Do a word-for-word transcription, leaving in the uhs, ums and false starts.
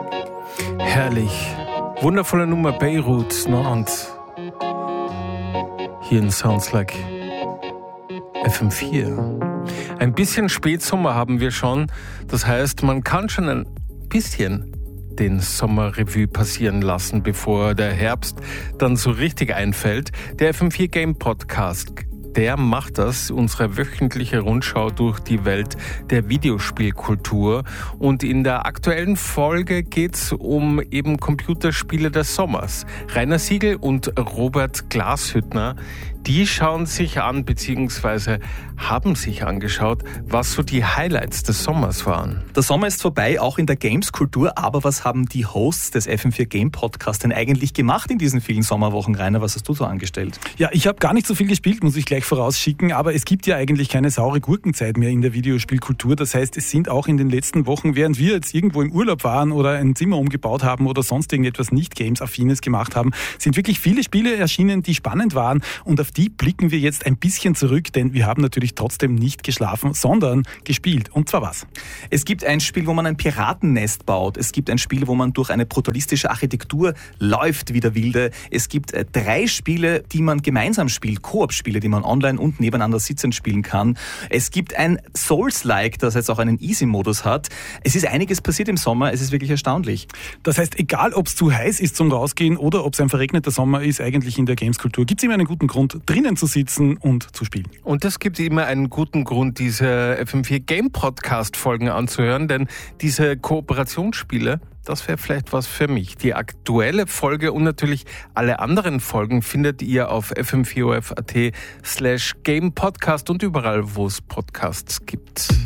Herrlich. Wundervolle Nummer Beirut, Nantes. Hier in Sounds Like F M vier. Ein bisschen Spätsommer haben wir schon. Das heißt, man kann schon ein bisschen den Sommerrevue passieren lassen, bevor der Herbst dann so richtig einfällt. Der F M vier Game Podcast, der macht das, unsere wöchentliche Rundschau durch die Welt der Videospielkultur. Und in der aktuellen Folge geht's um eben Computerspiele des Sommers. Rainer Siegel und Robert Glashüttner, die schauen sich an, beziehungsweise haben sich angeschaut, was so die Highlights des Sommers waren. Der Sommer ist vorbei, auch in der Games-Kultur, aber was haben die Hosts des F M vier Game Podcast denn eigentlich gemacht in diesen vielen Sommerwochen, Rainer? Was hast du so angestellt? Ja, ich habe gar nicht so viel gespielt, muss ich gleich vorausschicken, aber es gibt ja eigentlich keine saure Gurkenzeit mehr in der Videospielkultur. Das heißt, es sind auch in den letzten Wochen, während wir jetzt irgendwo im Urlaub waren oder ein Zimmer umgebaut haben oder sonst irgendetwas nicht Games-Affines gemacht haben, sind wirklich viele Spiele erschienen, die spannend waren, und auf die blicken wir jetzt ein bisschen zurück, denn wir haben natürlich trotzdem nicht geschlafen, sondern gespielt. Und zwar was? Es gibt ein Spiel, wo man ein Piratennest baut. Es gibt ein Spiel, wo man durch eine brutalistische Architektur läuft wie der Wilde. Es gibt äh, drei Spiele, die man gemeinsam spielt, Koop-Spiele, die man online und nebeneinander sitzend spielen kann. Es gibt ein Souls-like, das jetzt auch einen Easy-Modus hat. Es ist einiges passiert im Sommer, es ist wirklich erstaunlich. Das heißt, egal ob es zu heiß ist zum Rausgehen oder ob es ein verregneter Sommer ist, eigentlich in der Games-Kultur gibt es immer einen guten Grund, drinnen zu sitzen und zu spielen. Und es gibt immer einen guten Grund, diese F M vier Game Podcast Folgen anzuhören, denn diese Kooperationsspiele, das wäre vielleicht was für mich. Die aktuelle Folge und natürlich alle anderen Folgen findet ihr auf f m vier o f punkt a t slash game podcast und überall, wo es Podcasts gibt.